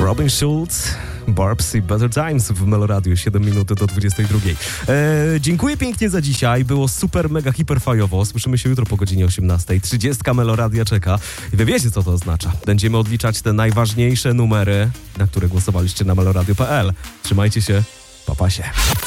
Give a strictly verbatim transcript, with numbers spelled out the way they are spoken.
Robin Schulz, Barbs i Better Times w Meloradiu, siedem minut do dwudziestej drugiej. Eee, dziękuję pięknie za dzisiaj, było super, mega, hiperfajowo. Słyszymy się jutro po godzinie osiemnastej. trzydziestka Meloradia czeka i wy wiecie, co to oznacza. Będziemy odliczać te najważniejsze numery, na które głosowaliście na meloradio kropka p l. Trzymajcie się, pa pa się.